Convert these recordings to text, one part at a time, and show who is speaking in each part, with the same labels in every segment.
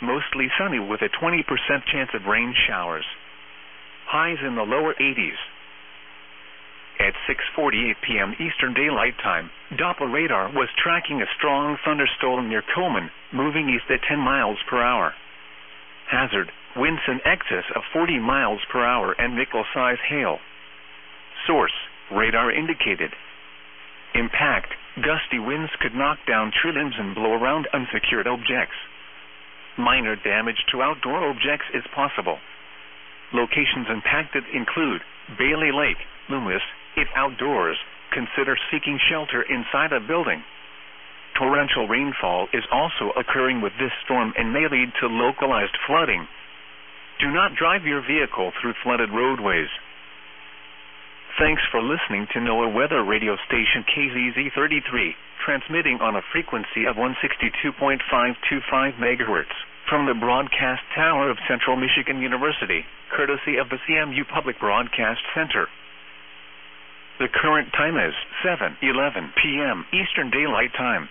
Speaker 1: mostly sunny with a 20% chance of rain showers. Highs in the lower 80s. At 6:48 p.m. Eastern Daylight Time, Doppler radar was tracking a strong thunderstorm near Coleman, moving east at 10 miles per hour. Hazard, winds in excess of 40 miles per hour and nickel-size hail. Source, radar indicated. Impact, gusty winds could knock down tree limbs and blow around unsecured objects. Minor damage to outdoor objects is possible. Locations impacted include Bailey Lake, Loomis. If outdoors, consider seeking shelter inside a building. Torrential rainfall is also occurring with this storm and may lead to localized flooding. Do not drive your vehicle through flooded roadways. Thanks for listening to NOAA Weather Radio Station KZZ33, transmitting on a frequency of 162.525 MHz from the broadcast tower of Central Michigan University, courtesy of the CMU Public Broadcast Center. The current time is 7:11 p.m. Eastern Daylight Time.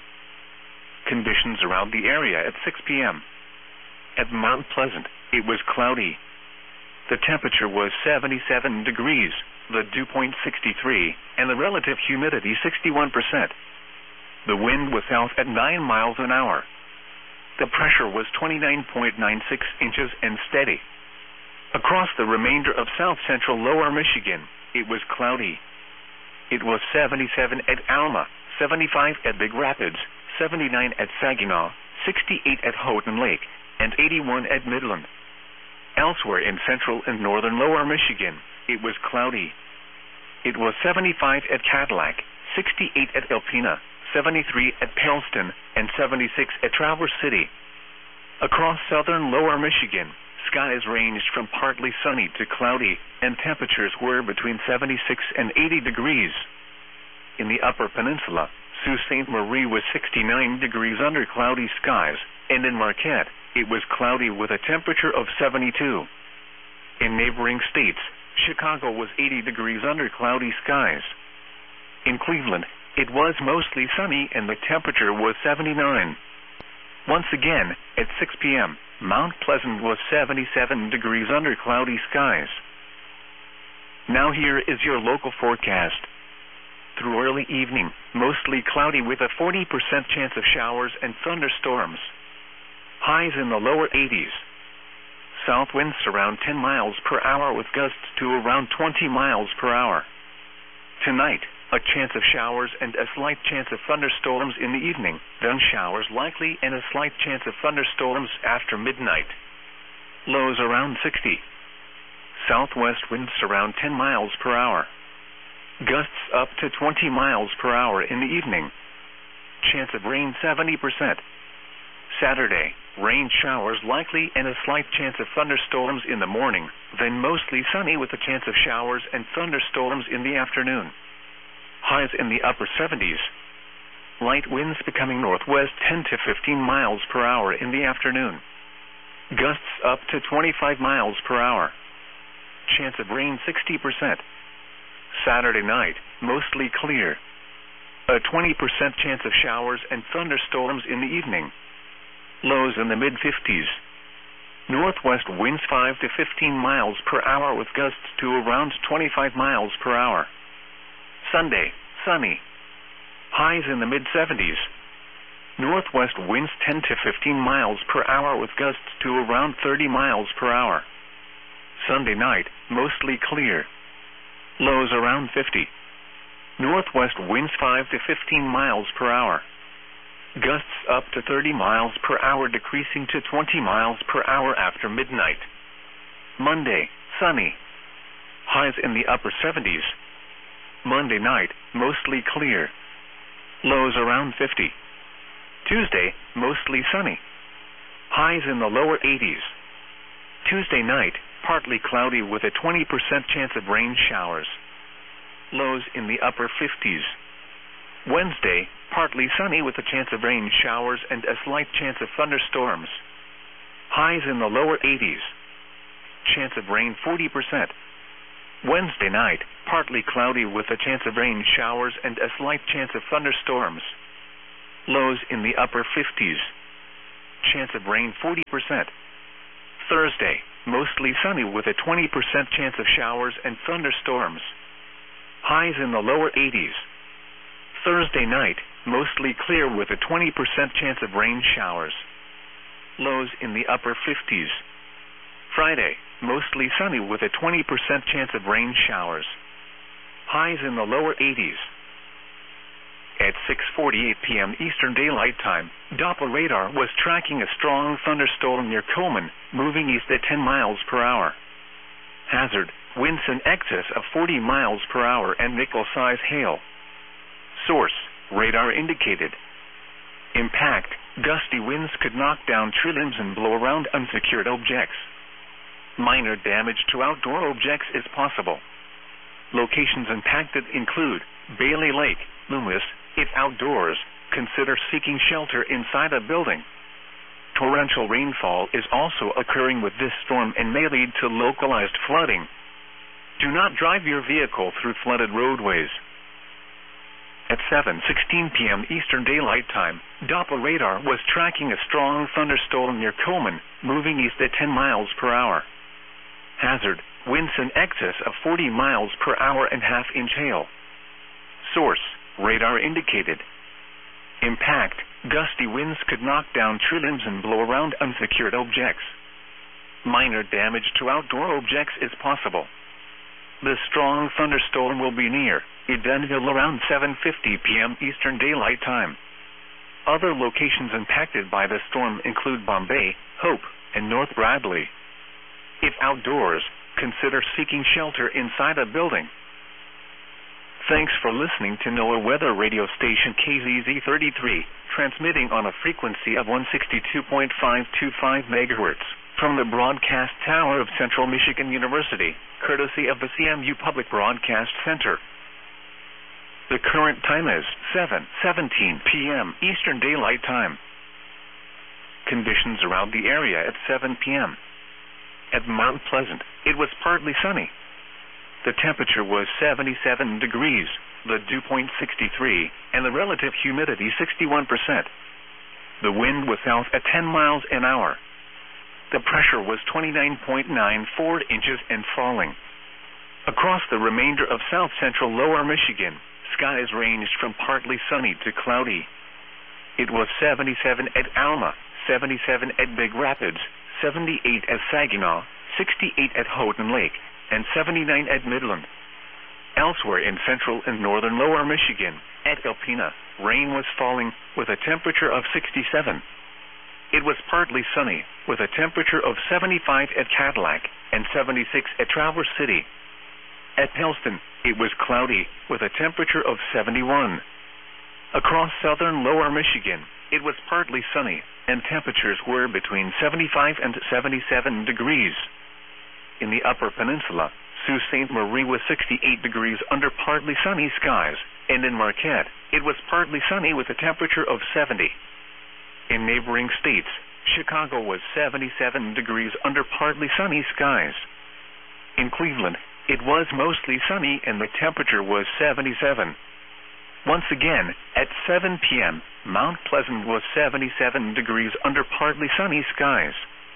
Speaker 1: Conditions around the area at 6 p.m. At Mount Pleasant, it was cloudy. The temperature was 77 degrees, the dew point 63, and the relative humidity 61%. The wind was south at 9 miles an hour. The pressure was 29.96 inches and steady. Across the remainder of south-central lower Michigan, it was cloudy. It was 77 at Alma, 75 at Big Rapids, 79 at Saginaw, 68 at Houghton Lake, and 81 at Midland. Elsewhere in central and northern lower Michigan, it was cloudy. It was 75 at Cadillac, 68 at Alpena, 73 at Paleston, and 76 at Traverse City. Across southern lower Michigan, skies ranged from partly sunny to cloudy, and temperatures were between 76 and 80 degrees. In the upper peninsula, Sault Ste. Marie was 69 degrees under cloudy skies, and in Marquette, it was cloudy with a temperature of 72. In neighboring states, Chicago was 80 degrees under cloudy skies. In Cleveland, it was mostly sunny and the temperature was 79. Once again, at 6 p.m., Mount Pleasant was 77 degrees under cloudy skies. Now here is your local forecast. Through early evening, mostly cloudy with a 40% chance of showers and thunderstorms. Highs in the lower 80s. South winds around 10 miles per hour with gusts to around 20 miles per hour. Tonight, a chance of showers and a slight chance of thunderstorms in the evening, then showers likely and a slight chance of thunderstorms after midnight. Lows around 60. Southwest winds around 10 miles per hour. Gusts up to 20 miles per hour in the evening. Chance of rain 70%. Saturday, rain showers likely and a slight chance of thunderstorms in the morning, then mostly sunny with a chance of showers and thunderstorms in the afternoon. Highs in the upper 70s. Light winds becoming northwest 10 to 15 miles per hour in the afternoon. Gusts up to 25 miles per hour. Chance of rain 60%. Saturday night, mostly clear. A 20% chance of showers and thunderstorms in the evening. Lows in the mid-50s. Northwest winds 5 to 15 miles per hour with gusts to around 25 miles per hour. Sunday, sunny. Highs in the mid-70s. Northwest winds 10 to 15 miles per hour with gusts to around 30 miles per hour. Sunday night, mostly clear. Lows around 50. Northwest winds 5 to 15 miles per hour. Gusts up to 30 miles per hour decreasing to 20 miles per hour after midnight. Monday, sunny. Highs in the upper 70s. Monday night, mostly clear. Lows around 50. Tuesday, mostly sunny. Highs in the lower 80s. Tuesday night, partly cloudy with a 20% chance of rain showers. Lows in the upper 50s. Wednesday, partly sunny with a chance of rain showers and a slight chance of thunderstorms. Highs in the lower 80s. Chance of rain 40%. Wednesday night, partly cloudy with a chance of rain showers and a slight chance of thunderstorms. Lows in the upper 50s. chance of rain 40%. Thursday, mostly sunny with a 20% chance of showers and thunderstorms. Highs in the lower 80s. Thursday night, mostly clear with a 20% chance of rain showers. Lows in the upper 50s. Friday, mostly sunny with a 20% chance of rain showers. Highs in the lower 80s. At 6:48 p.m. Eastern Daylight Time, Doppler radar was tracking a strong thunderstorm near Coleman, moving east at 10 miles per hour. Hazard, winds in excess of 40 miles per hour and nickel-size hail. Source, radar indicated. Impact, gusty winds could knock down tree limbs and blow around unsecured objects. Minor damage to outdoor objects is possible. Locations impacted include Bailey Lake, Loomis. If outdoors, consider seeking shelter inside a building. Torrential rainfall is also occurring with this storm and may lead to localized flooding. Do not drive your vehicle through flooded roadways. At 7:16 p.m. Eastern Daylight Time, Doppler radar was tracking a strong thunderstorm near Coleman, moving east at 10 miles per hour. Hazard, winds in excess of 40 miles per hour and half-inch hail. Source, radar indicated. Impact, gusty winds could knock down tree limbs and blow around unsecured objects. Minor damage to outdoor objects is possible. The strong thunderstorm will be near Edenville around 7:50 p.m. Eastern Daylight Time. Other locations impacted by the storm include Bombay, Hope, and North Bradley. If outdoors, consider seeking shelter inside a building. Thanks for listening to NOAA Weather Radio Station KZZ33, transmitting on a frequency of 162.525 MHz from the Broadcast Tower of Central Michigan University, courtesy of the CMU Public Broadcast Center. The current time is 7:17 p.m. Eastern Daylight Time. Conditions around the area at 7 p.m. At Mount Pleasant, it was partly sunny. The temperature was 77 degrees, the dew point 63, and the relative humidity 61%. The wind was south at 10 miles an hour. The pressure was 29.94 inches and falling. Across the remainder of south-central lower Michigan, skies ranged from partly sunny to cloudy. It was 77 at Alma, 77 at Big Rapids, 78 at Saginaw, 68 at Houghton Lake, and 79 at Midland. Elsewhere in central and northern lower Michigan, at Alpena, rain was falling with a temperature of 67. It was partly sunny with a temperature of 75 at Cadillac and 76 at Traverse City. At Pellston, it was cloudy with a temperature of 71. Across southern lower Michigan, it was partly sunny and temperatures were between 75 and 77 degrees. In the Upper Peninsula, Sault Ste. Marie was 68 degrees under partly sunny skies, and in Marquette, it was partly sunny with a temperature of 70. In neighboring states, Chicago was 77 degrees under partly sunny skies. In Cleveland, it was mostly sunny and the temperature was 77. Once again, at 7 p.m., Mount Pleasant was 77 degrees under partly sunny skies.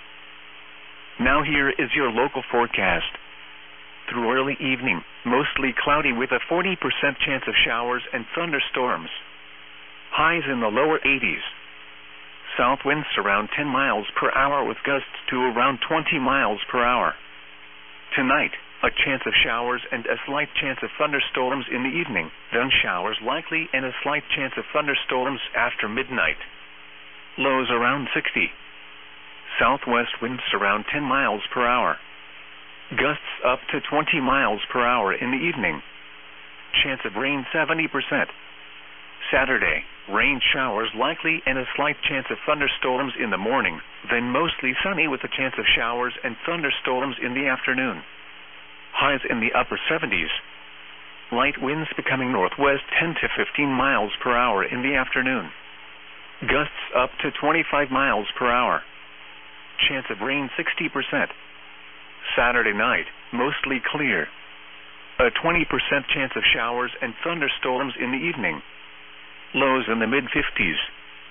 Speaker 1: Now here is your local forecast. Through early evening, mostly cloudy with a 40% chance of showers and thunderstorms. Highs in the lower 80s. South winds around 10 miles per hour with gusts to around 20 miles per hour. Tonight, a chance of showers and a slight chance of thunderstorms in the evening, then showers likely and a slight chance of thunderstorms after midnight. Lows around 60. Southwest winds around 10 miles per hour. Gusts up to 20 miles per hour in the evening. Chance of rain 70%. Saturday, rain showers likely and a slight chance of thunderstorms in the morning, then mostly sunny with a chance of showers and thunderstorms in the afternoon. Highs in the upper 70s. Light winds becoming northwest 10 to 15 miles per hour in the afternoon. Gusts up to 25 miles per hour. Chance of rain 60%. Saturday night, mostly clear. A 20% chance of showers and thunderstorms in the evening. Lows in the mid-50s.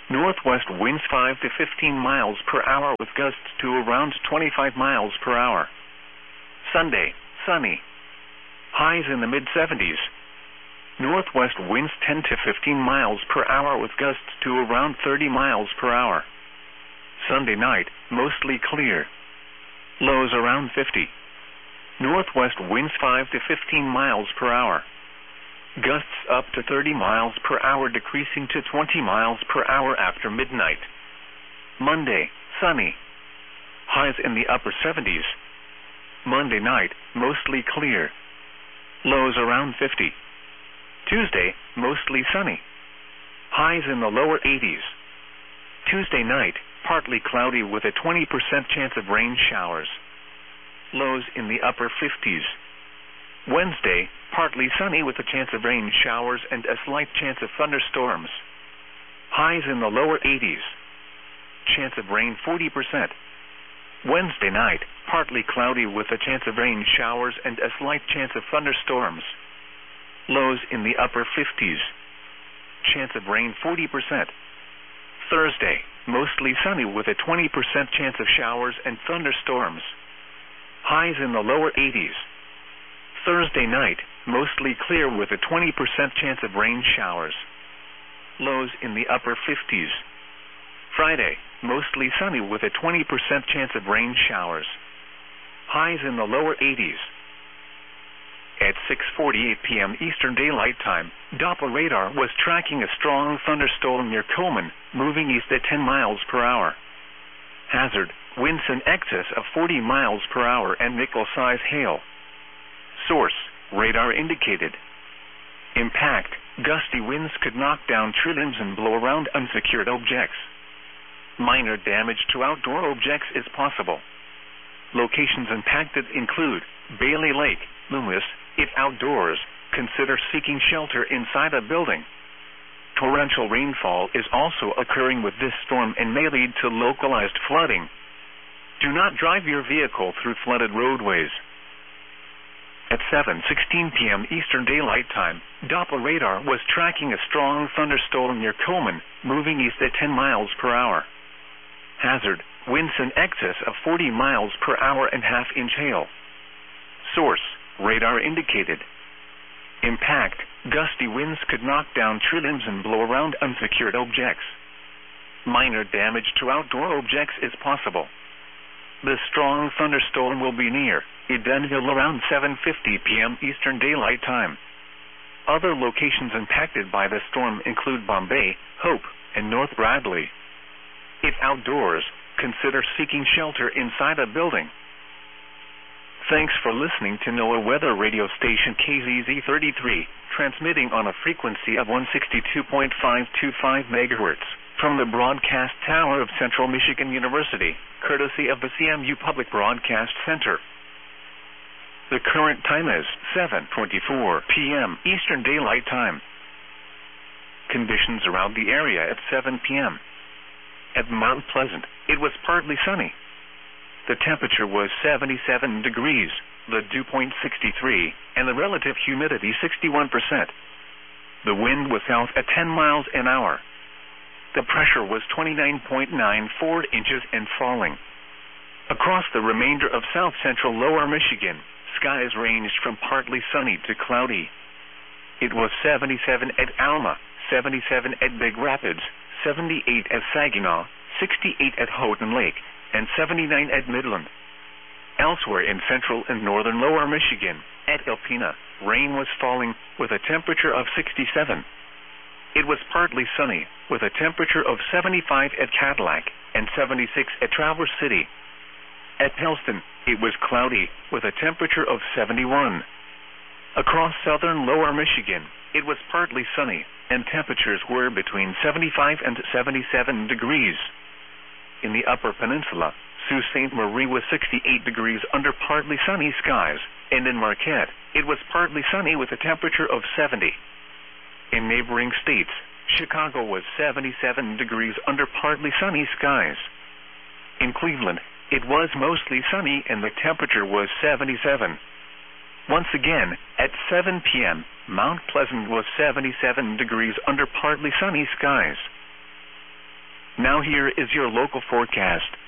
Speaker 1: Northwest winds 5 to 15 miles per hour with gusts to around 25 miles per hour. Sunday, sunny. Highs in the mid-70s. Northwest winds 10 to 15 miles per hour with gusts to around 30 miles per hour. Sunday night, mostly clear. Lows around 50. Northwest winds 5 to 15 miles per hour. Gusts up to 30 miles per hour decreasing to 20 miles per hour after midnight. Monday, sunny. Highs in the upper 70s. Monday night, mostly clear. Lows around 50. Tuesday, mostly sunny. Highs in the lower 80s. Tuesday night, partly cloudy with a 20% chance of rain showers. Lows in the upper 50s. Wednesday, partly sunny with a chance of rain showers and a slight chance of thunderstorms. Highs in the lower 80s. Chance of rain 40%. Wednesday night, partly cloudy with a chance of rain showers and a slight chance of thunderstorms. Lows in the upper 50s. Chance of rain 40%. Thursday, mostly sunny with a 20% chance of showers and thunderstorms. Highs in the lower 80s. Thursday night, mostly clear with a 20% chance of rain showers. Lows in the upper 50s. Friday, mostly sunny with a 20% chance of rain showers. Highs in the lower 80s. At 6:48 p.m. Eastern Daylight Time, Doppler radar was tracking a strong thunderstorm near Coleman, moving east at 10 miles per hour. Hazard, winds in excess of 40 miles per hour and nickel-size hail. Source, radar indicated. Impact, gusty winds could knock down tree limbs and blow around unsecured objects. Minor damage to outdoor objects is possible. Locations impacted include Bailey Lake, Loomis. If outdoors, consider seeking shelter inside a building. Torrential rainfall is also occurring with this storm and may lead to localized flooding. Do not drive your vehicle through flooded roadways. At 7:16 p.m. Eastern Daylight Time, Doppler radar was tracking a strong thunderstorm near Coleman, moving east at 10 miles per hour. Hazard, winds in excess of 40 miles per hour and half-inch hail. Source, radar indicated. Impact, gusty winds could knock down tree limbs and blow around unsecured objects. Minor damage to outdoor objects is possible. The strong thunderstorm will be near Edenville around 7:50 p.m. Eastern Daylight Time. Other locations impacted by the storm include Bombay, Hope, and North Bradley. If outdoors, consider seeking shelter inside a building. Thanks for listening to NOAA Weather Radio Station KZZ33, transmitting on a frequency of 162.525 MHz from the broadcast tower of Central Michigan University, courtesy of the CMU Public Broadcast Center. The current time is 7:24 p.m. Eastern Daylight Time. Conditions around the area at 7 p.m. At Mount Pleasant, it was partly sunny. The temperature was 77 degrees, the dew point 63, and the relative humidity 61%. The wind was south at 10 miles an hour. The pressure was 29.94 inches and falling. Across the remainder of south-central lower Michigan, skies ranged from partly sunny to cloudy. It was 77 at Alma, 77 at Big Rapids, 78 at Saginaw, 68 at Houghton Lake, and 79 at Midland. Elsewhere in central and northern lower Michigan, at Alpena, rain was falling with a temperature of 67. It was partly sunny with a temperature of 75 at Cadillac and 76 at Traverse City. At Pellston, it was cloudy with a temperature of 71. Across southern lower Michigan, it was partly sunny and temperatures were between 75 and 77 degrees. In the Upper Peninsula, Sault Ste. Marie was 68 degrees under partly sunny skies, and in Marquette, it was partly sunny with a temperature of 70. In neighboring states, Chicago was 77 degrees under partly sunny skies. In Cleveland, it was mostly sunny and the temperature was 77. Once again, at 7 p.m., Mount Pleasant was 77 degrees under partly sunny skies. Now here is your local forecast.